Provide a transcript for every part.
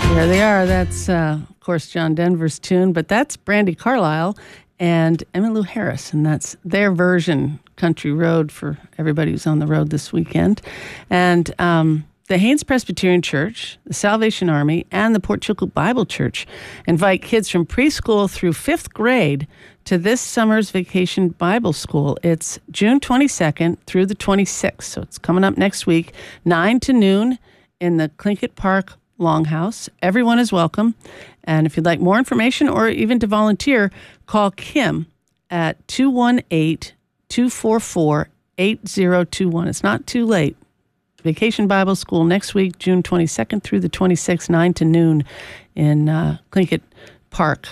There they are. That's, of course, John Denver's tune, but that's Brandi Carlile and Emmylou Harris, and that's their version, Country Road, for everybody who's on the road this weekend. And the Haines Presbyterian Church, the Salvation Army, and the Port Chilkoot Bible Church invite kids from preschool through 5th grade to this summer's Vacation Bible School. It's June 22nd through the 26th, so it's coming up next week, 9 to noon in the Tlingit Park Longhouse. Everyone is welcome. And if you'd like more information or even to volunteer, call Kim at 218-244-8021. It's not too late. Vacation Bible School next week, June 22nd through the 26th, 9 to noon in Tlingit Park.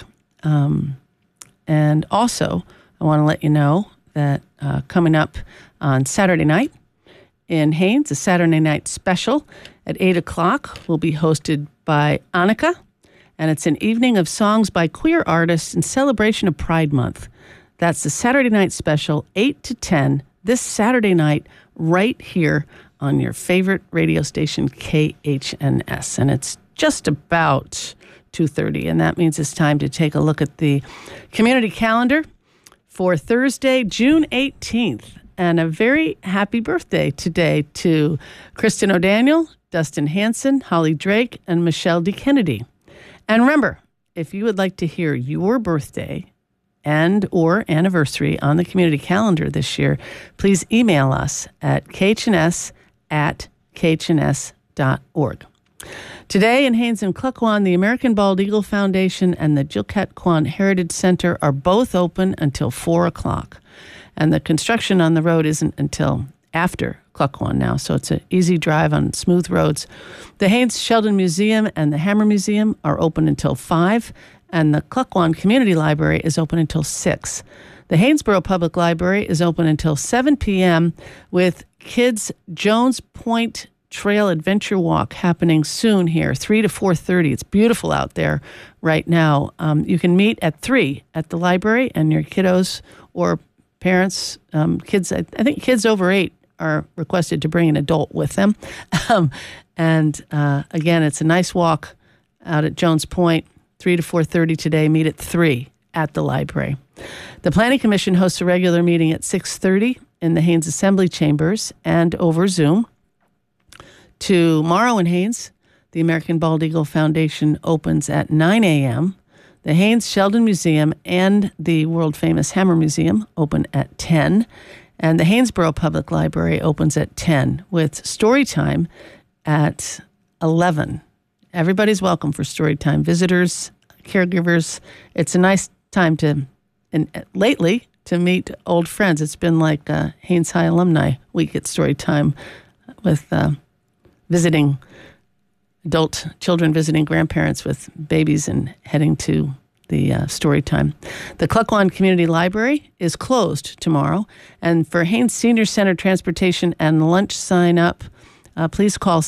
And also, I want to let you know that coming up on Saturday night in Haines, a Saturday night special at 8 o'clock will be hosted by Annika, and it's an evening of songs by queer artists in celebration of Pride Month. That's the Saturday night special, 8 to 10, this Saturday night, right here on your favorite radio station, KHNS. And it's just about 2:30, and that means it's time to take a look at the community calendar for Thursday, June 18th. And a very happy birthday today to Kristen O'Daniel, Dustin Hanson, Holly Drake, and Michelle D. Kennedy. And remember, if you would like to hear your birthday and or anniversary on the community calendar this year, please email us at khns@khns.org. Today in Haines and Cluckwan, the American Bald Eagle Foundation and the Jilkat Kwan Heritage Center are both open until 4 o'clock. And the construction on the road isn't until after Cluckwan now, so it's an easy drive on smooth roads. The Haines Sheldon Museum and the Hammer Museum are open until 5, and the Cluckwan Community Library is open until 6. The Haynesboro Public Library is open until 7 p.m. with Kids Jones Point Trail Adventure Walk happening soon here, 3 to 4:30. It's beautiful out there right now. You can meet at 3 at the library, and your kiddos or parents, kids, I think kids over 8 are requested to bring an adult with them. Again, it's a nice walk out at Jones Point, 3 to 4:30 today. Meet at 3 at the library. The Planning Commission hosts a regular meeting at 6:30 in the Haines Assembly Chambers and over Zoom. Tomorrow in Haines, the American Bald Eagle Foundation opens at 9 a.m., the Haines Sheldon Museum and the world-famous Hammer Museum open at 10, and the Haynesboro Public Library opens at 10, with story time at 11. Everybody's welcome for story time. Visitors, caregivers. It's a nice time lately to meet old friends. It's been like Haines High Alumni Week at story time with visiting adult children, visiting grandparents with babies and heading to the story time. The Cluckwan Community Library is closed tomorrow. And for Haines Senior Center transportation and lunch sign up, please call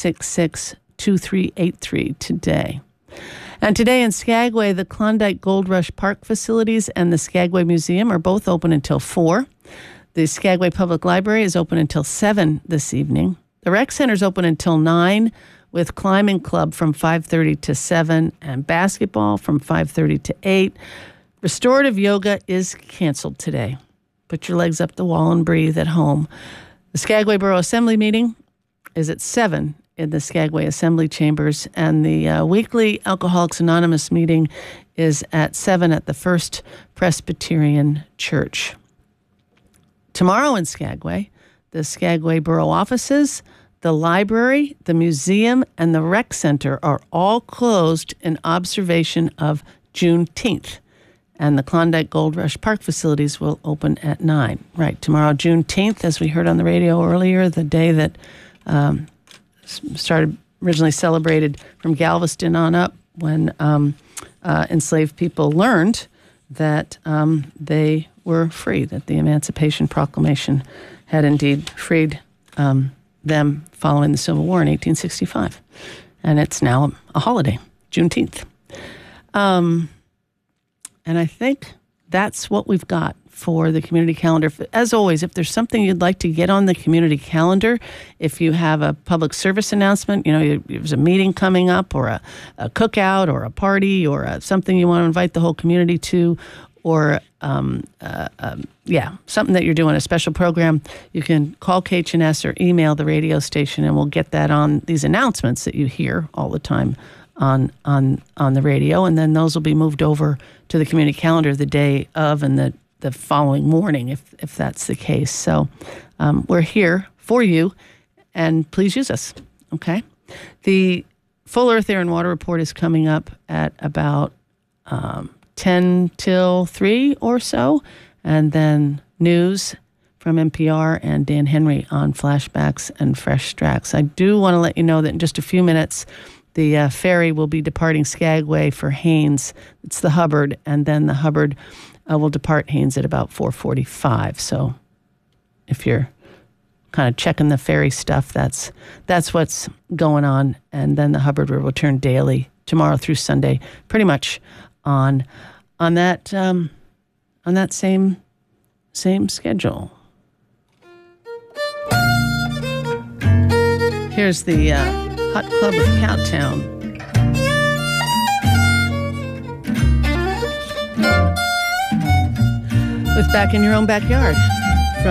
766-2383 today. And today in Skagway, the Klondike Gold Rush Park facilities and the Skagway Museum are both open until 4. The Skagway Public Library is open until 7 this evening. The Rec Center is open until 9, with Climbing Club from 5:30 to 7 and basketball from 5:30 to 8. Restorative yoga is canceled today. Put your legs up the wall and breathe at home. The Skagway Borough Assembly meeting is at 7 in the Skagway Assembly Chambers, and the weekly Alcoholics Anonymous meeting is at 7 at the First Presbyterian Church. Tomorrow in Skagway, the Skagway Borough offices, the library, the museum, and the rec center are all closed in observation of Juneteenth. And the Klondike Gold Rush Park facilities will open at 9. Right, tomorrow, Juneteenth, as we heard on the radio earlier, the day that started originally celebrated from Galveston on up, when enslaved people learned that they were free, that the Emancipation Proclamation had indeed freed them following the Civil War in 1865. And it's now a holiday, Juneteenth. And I think that's what we've got for the community calendar. As always, if there's something you'd like to get on the community calendar, if you have a public service announcement, there's a meeting coming up, or a cookout, or a party, or something you want to invite the whole community to, or something that you're doing, a special program, you can call KHNS or email the radio station, and we'll get that on these announcements that you hear all the time on the radio, and then those will be moved over to the community calendar the day of and the following morning, if that's the case. So we're here for you, and please use us, okay? The Full Earth, Air, and Water Report is coming up at about 10 till 3 or so, and then news from NPR and Dan Henry on flashbacks and fresh tracks. I do want to let you know that in just a few minutes, the ferry will be departing Skagway for Haines. It's the Hubbard, and then the Hubbard will depart Haines at about 4:45. So if you're kind of checking the ferry stuff, that's what's going on. And then the Hubbard will return daily tomorrow through Sunday, pretty much on that same schedule. Here's the Hot Club of Cowtown. With Back in Your Own Backyard.